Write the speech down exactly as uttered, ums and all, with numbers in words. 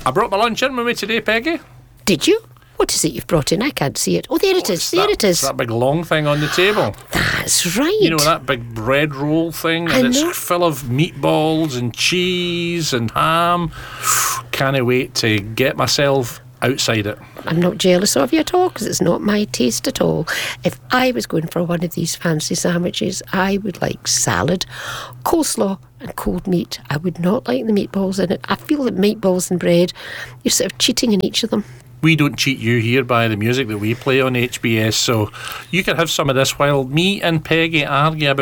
I brought my lunch in with me today, Peggy. Did you? What is it you've brought in? I can't see it. Oh, there it Oh, is. it's There that, it is. That big long thing on the table. That's right. You know, that big bread roll thing, I and it's know. full of meatballs and cheese and ham. Can't wait to get myself outside it. I'm not jealous of you at all, because it's not my taste at all. If I was going for one of these fancy sandwiches, I would like salad, coleslaw and cold meat. I would not like the meatballs in it. I feel that meatballs and bread, you're sort of cheating in each of them. We don't cheat you here by the music that we play on H B S, so you can have some of this while me and Peggy argue about